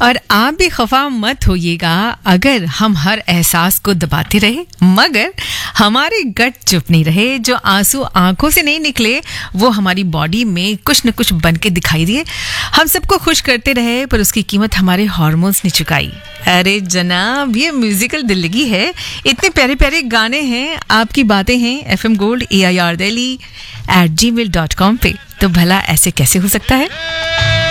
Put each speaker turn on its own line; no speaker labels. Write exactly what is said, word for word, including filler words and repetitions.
और आप भी खफा मत होइएगा अगर हम हर एहसास को दबाते रहे, मगर हमारे गट चुप नहीं रहे। जो आंसू आंखों से नहीं निकले वो हमारी बॉडी में कुछ न कुछ बन के दिखाई दिए। हम सबको खुश करते रहे पर उसकी कीमत हमारे हार्मोन्स ने चुकाई। अरे जनाब, ये म्यूजिकल दिल्लगी है। इतने प्यारे प्यारे गाने हैं, आपकी बातें हैं F M gold A I R Delhi eight ji mail dot com पे। तो भला ऐसे कैसे हो सकता है?